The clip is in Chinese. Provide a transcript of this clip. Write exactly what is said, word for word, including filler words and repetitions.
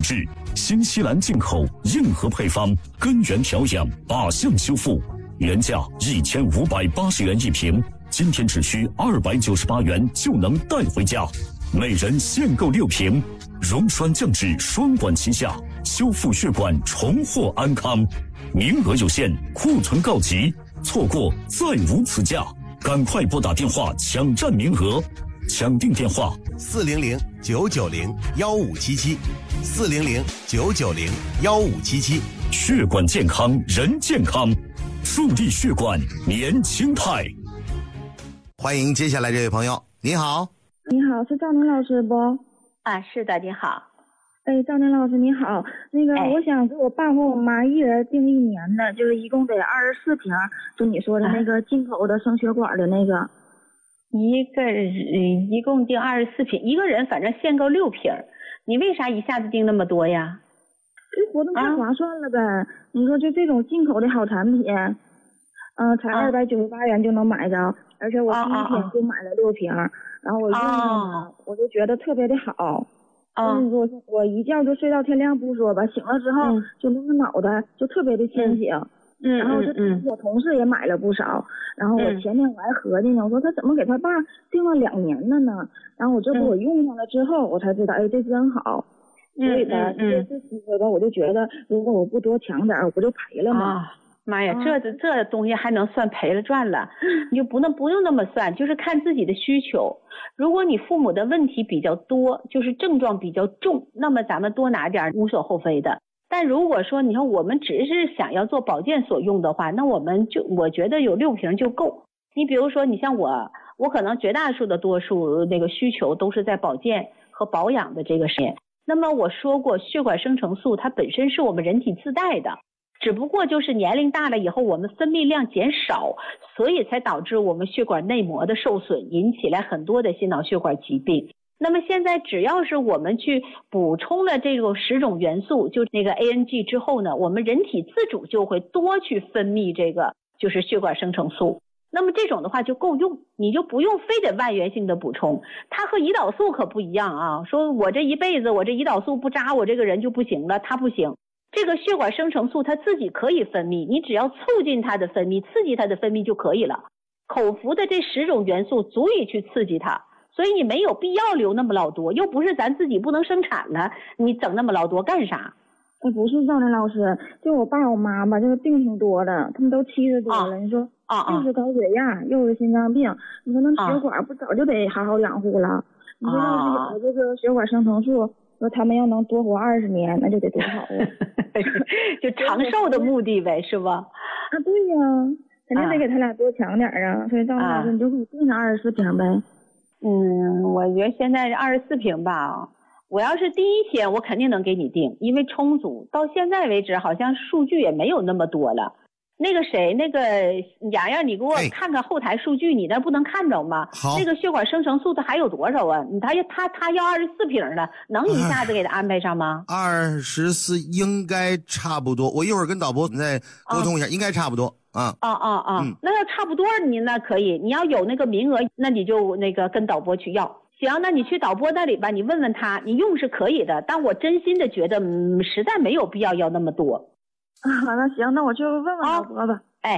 制，新西兰进口，硬核配方，根源调养，靶向修复，原价一千五百八十元一瓶，今天只需二百九十八元就能带回家，每人限购六瓶。溶栓降脂双管齐下，修复血管，重获安康。名额有限，库存告急，错过再无此价。赶快拨打电话抢占名额，抢订电话四零零九九零幺五七七，四零零九九零幺五七七。 血管健康，人健康，助力血管年轻态。 欢迎接下来这位朋友，你好。 你好，是赵宁老师不？ 啊，是的，你好。 哎，赵宁老师你好，那个、哎、我想给我爸和我妈一人订一年的，就是一共得二十四瓶，就你说的那个进口的升血管的那个。啊、 一个一共订二十四瓶，一个人反正限购六瓶，你为啥一下子订那么多呀？ 这活动太划算了呗、啊！你说就这种进口的好产品，嗯、呃，才二百九十八元就能买着，而且我第一天就买了六瓶，啊啊、然后我用上它，我就觉得特别的好。嗯，我我一觉就睡到天亮不说吧，醒了之后、嗯、就那个脑袋就特别的清醒，嗯，然后就、嗯、我同事也买了不少，然后我前天我还合计呢，我说他怎么给他爸订了两年了呢？然后我这不我用上了之后，我才知道，哎，这真好。所以吧，这次机会吧，我就觉得如果我不多抢点，我不就赔了吗？ 啊妈呀，这这这东西还能算赔了赚了？你就不能不用那么算，就是看自己的需求。如果你父母的问题比较多，就是症状比较重，那么咱们多拿点无所厚非的。但如果说你看我们只是想要做保健所用的话，那我们就我觉得有六瓶就够。你比如说你像我，我可能绝大数的多数那个需求都是在保健和保养的这个时间。那么我说过，血管生成素它本身是我们人体自带的。只不过就是年龄大了以后，我们分泌量减少，所以才导致我们血管内膜的受损，引起来很多的心脑血管疾病。那么现在只要是我们去补充了这种十种元素，就那个 A N G 之后呢，我们人体自主就会多去分泌这个就是血管生成素。那么这种的话就够用，你就不用非得万源性的补充。它和胰岛素可不一样啊，说我这一辈子我这胰岛素不扎，我这个人就不行了，它不行。这个血管生成素它自己可以分泌，你只要促进它的分泌，刺激它的分泌就可以了。口服的这十种元素足以去刺激它，所以你没有必要留那么老多，又不是咱自己不能生产了，你整那么老多干啥？ 哎，不是赵林老师，就我爸我妈吧，这个病挺多的，他们都七十多了，啊、你说啊又是高血压，又是心脏病，你说那血管不早就得好好养护了？啊、你说要是有了这个血管生成素，说他们要能多活二十年，那就得多好啊！ 就长寿的目的呗，是吧？ 啊，对呀、啊，肯定得给他俩多抢点啊！所以赵老师，你就给我订上二十四瓶呗。 嗯，我觉得现在二十四瓶吧，我要是第一天，我肯定能给你订，因为充足。到现在为止，好像数据也没有那么多了。那个谁，那个洋洋，你给我看看后台数据，你那不能看着吗？ 好， 那个血管生成素它还有多少啊？他要他他要二十四瓶呢，能一下子给他安排上吗？ 二十四应该差不多，我一会儿跟导播再沟通一下，啊、应该差不多啊。 啊啊啊！嗯、那要差不多，你那可以，你要有那个名额，那你就那个跟导播去要。行，那你去导播那里吧，你问问他，你用是可以的，但我真心的觉得，嗯，实在没有必要要那么多。 啊，那行，那我去问问导播吧。